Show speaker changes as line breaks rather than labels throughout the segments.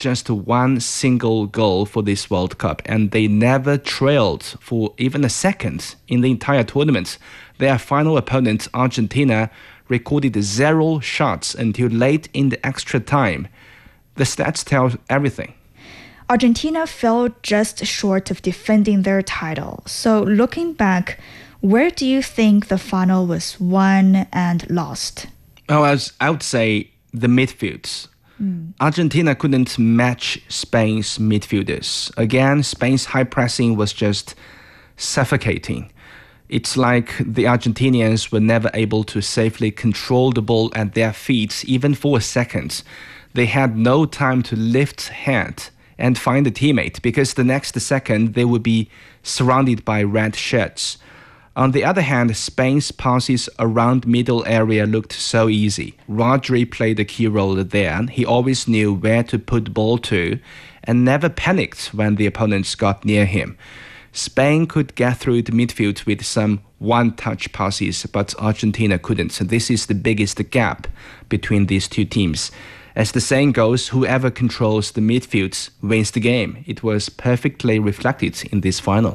just one single goal for this World Cup, and they never trailed for even a second in the entire tournament. Their final opponent, Argentina, recorded 0 shots until late in the extra time. The stats tell everything.
Argentina fell just short of defending their title. So looking back, where do you think the final was won and lost?
Well, I would say the midfield. Argentina couldn't match Spain's midfielders. Again, Spain's high pressing was just suffocating. It's like the Argentinians were never able to safely control the ball at their feet, even for a second. They had no time to lift head and find a teammate, because the next second they would be surrounded by red shirts. On the other hand, Spain's passes around middle area looked so easy. Rodri played a key role there. He always knew where to put the ball to and never panicked when the opponents got near him. Spain could get through the midfield with some one-touch passes, but Argentina couldn't. So this is the biggest gap between these two teams. As the saying goes, whoever controls the midfield wins the game. It was perfectly reflected in this final.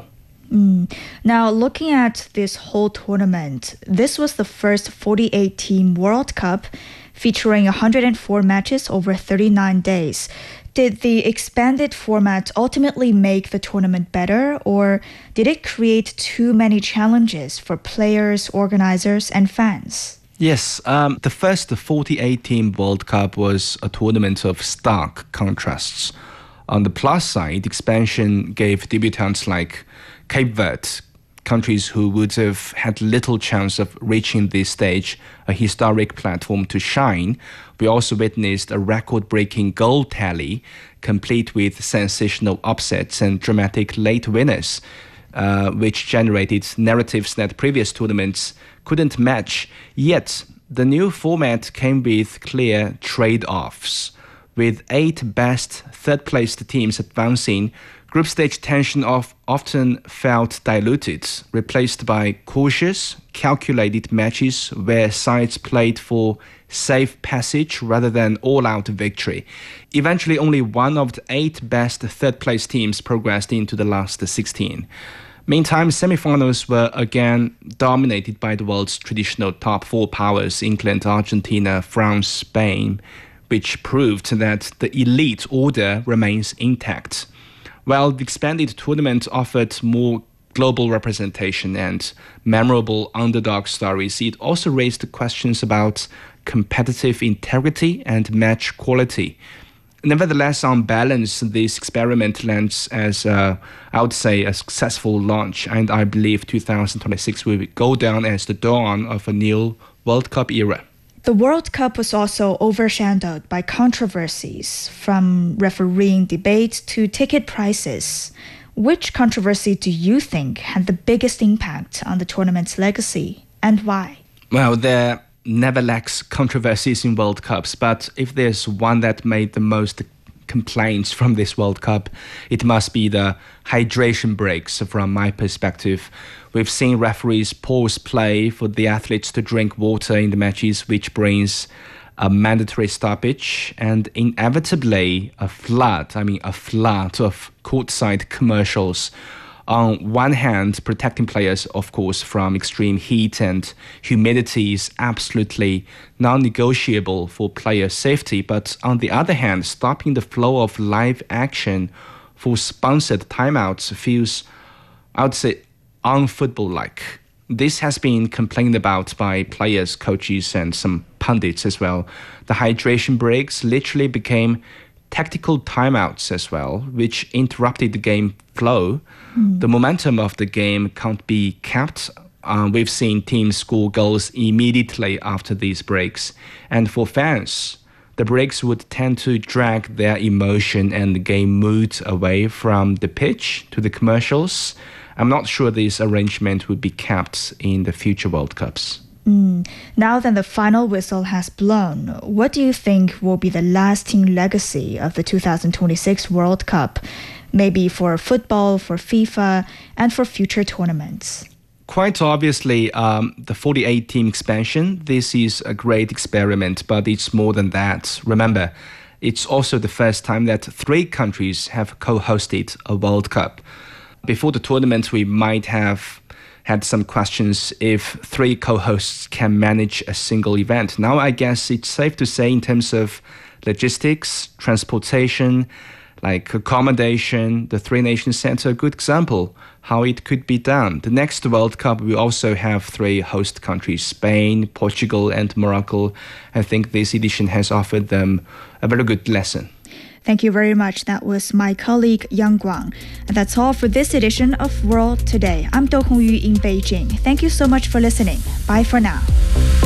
Now, looking at this whole tournament, this was the first 48-team World Cup featuring 104 matches over 39 days. Did the expanded format ultimately make the tournament better, or did it create too many challenges for players, organizers, and fans?
Yes, the first 48-team World Cup was a tournament of stark contrasts. On the plus side, expansion gave debutants like Cape Verde, countries who would have had little chance of reaching this stage, a historic platform to shine. We also witnessed a record-breaking goal tally, complete with sensational upsets and dramatic late winners, which generated narratives that previous tournaments couldn't match. Yet, the new format came with clear trade-offs. With 8 best third-placed teams advancing, group stage tension often felt diluted, replaced by cautious, calculated matches where sides played for safe passage rather than all-out victory. Eventually, only one of the 8 best third-place teams progressed into the last 16. Meantime, semifinals were again dominated by the world's traditional top 4 powers, England, Argentina, France, Spain, which proved that the elite order remains intact. While the expanded tournament offered more global representation and memorable underdog stories, it also raised questions about competitive integrity and match quality. Nevertheless, on balance, this experiment lands as, I would say, a successful launch, and I believe 2026 will go down as the dawn of a new World Cup era.
The World Cup was also overshadowed by controversies, from refereeing debates to ticket prices. Which controversy do you think had the biggest impact on the tournament's legacy, and why?
Well, there never lacks controversies in World Cups, but if there's one that made the most complaints from this World Cup, it must be the hydration breaks from my perspective. We've seen referees pause play for the athletes to drink water in the matches, which brings a mandatory stoppage and inevitably a flood of courtside commercials. On one hand, protecting players, of course, from extreme heat and humidity is absolutely non-negotiable for player safety. But on the other hand, stopping the flow of live action for sponsored timeouts feels, I would say, unfootball-like. This has been complained about by players, coaches, and some pundits as well. The hydration breaks literally became tactical timeouts as well, which interrupted the game flow. The momentum of the game can't be kept. We've seen teams score goals immediately after these breaks. And for fans, the breaks would tend to drag their emotion and the game mood away from the pitch to the commercials. I'm not sure this arrangement would be kept in the future World Cups.
Now that the final whistle has blown, what do you think will be the lasting legacy of the 2026 World Cup? Maybe for football, for FIFA, and for future tournaments?
Quite obviously, the 48-team expansion, this is a great experiment, but it's more than that. Remember, It's also the first time that 3 countries have co-hosted a World Cup. Before the tournament, we might have had some questions if 3 co-hosts can manage a single event. Now, I guess it's safe to say in terms of logistics, transportation, like accommodation, the 3 nations set a good example how it could be done. The next World Cup, we also have 3 host countries, Spain, Portugal, and Morocco. I think this edition has offered them a very good lesson.
Thank you very much. That was my colleague Yang Guang. And that's all for this edition of World Today. I'm Do Hongyu in Beijing. Thank you so much for listening. Bye for now.